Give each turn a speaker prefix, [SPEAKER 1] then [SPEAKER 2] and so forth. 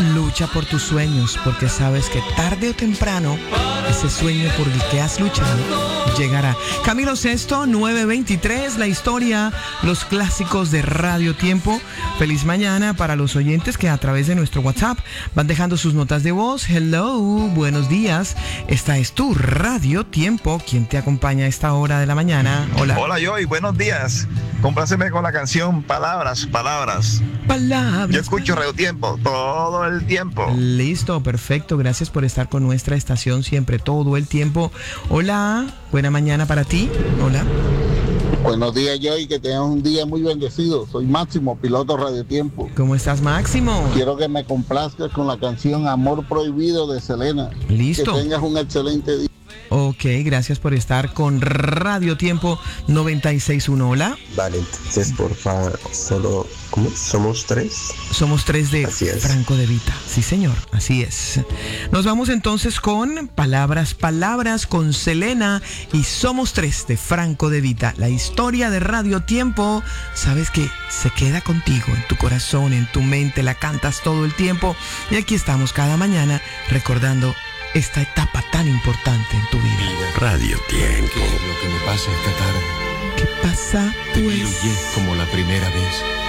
[SPEAKER 1] Lucha por tus sueños, porque sabes que tarde o temprano ese sueño por el que has luchado llegará. Camilo Sesto, 9:23, la historia, los clásicos de Radio Tiempo. Feliz mañana para los oyentes que a través de nuestro WhatsApp van dejando sus notas de voz. Hello, buenos días. Esta es tu Radio Tiempo. ¿Quién te acompaña a esta hora de la mañana? Hola.
[SPEAKER 2] Hola, Joy, buenos días. Compláceme con la canción Palabras. Yo escucho Radio Tiempo todo el tiempo.
[SPEAKER 1] Listo, perfecto. Gracias por estar con nuestra estación siempre, todo el tiempo. Hola, buena mañana para ti. Hola.
[SPEAKER 3] Buenos días, Joy, que tengas un día muy bendecido. Soy Máximo, piloto Radio Tiempo.
[SPEAKER 1] ¿Cómo estás, Máximo?
[SPEAKER 3] Quiero que me complazcas con la canción Amor Prohibido de Selena.
[SPEAKER 1] Listo.
[SPEAKER 3] Que tengas un excelente día.
[SPEAKER 1] Ok, gracias por estar con Radio Tiempo 96.1. Hola.
[SPEAKER 4] Vale, entonces por favor, solo, ¿cómo? ¿Somos tres?
[SPEAKER 1] Somos tres de Franco De Vita. Sí, señor, así es. Nos vamos entonces con Palabras con Selena y Somos tres de Franco De Vita. La historia de Radio Tiempo, sabes que se queda contigo en tu corazón, en tu mente, la cantas todo el tiempo y aquí estamos cada mañana recordando esta etapa tan importante en tu vida.
[SPEAKER 5] Radio Tiempo. ¿Qué es lo que me pasa esta tarde?
[SPEAKER 1] ¿Qué pasa,
[SPEAKER 5] Te
[SPEAKER 1] pues?
[SPEAKER 5] vi como la primera vez.